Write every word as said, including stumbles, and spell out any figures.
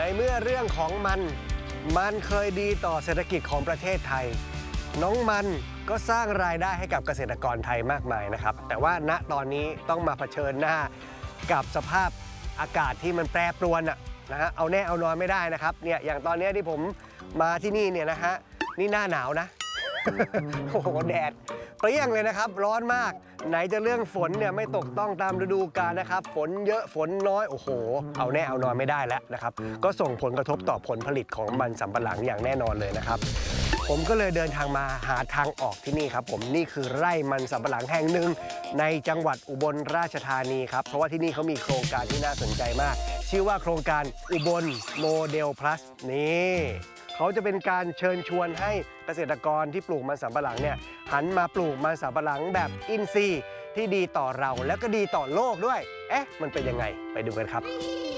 เมื่อเรื่องของมันมันเคยดีต่อเศรษฐกิจของประเทศไทยน้องมันก็สร้างรายได้ให้กับเกษตรกรไทยมากมายนะครับแต่ว่าณตอนนี้ต้องมาเผชิญหน้ากับสภาพอากาศที่มันแปรปรวนอะนะฮะเอาแน่เอานอนไม่ได้นะครับเนี่ยอย่างตอนนี้ที่ผมมาที่นี่เนี่ยนะฮะนี่หน้าหนาวนะ โอ้โหแดดเปรี้ยงเลยนะครับร้อนมากไหนจะเรื่องฝนเนี่ยไม่ตกต้องตามฤดูกาลนะครับฝนเยอะฝนน้อยโอ้โหเอาแน่เอานอนไม่ได้แล้วนะครับก็ส่งผลกระทบต่อผลผลิตของมันสำปะหลังอย่างแน่นอนเลยนะครับผมก็เลยเดินทางมาหาทางออกที่นี่ครับผมนี่คือไร่มันสำปะหลังแห่งหนึ่งในจังหวัดอุบลราชธานีครับเพราะว่าที่นี่เขามีโครงการที่น่าสนใจมากชื่อว่าโครงการอุบลโมเดล plus นี่เขาจะเป็นการเชิญชวนให้เกษตรกรที่ปลูกมันสำปะหลังเนี่ยหันมาปลูกมันสำปะหลังแบบอินทรีย์ที่ดีต่อเราแล้วก็ดีต่อโลกด้วยเอ๊ะมันเป็นยังไงไปดูกันครับ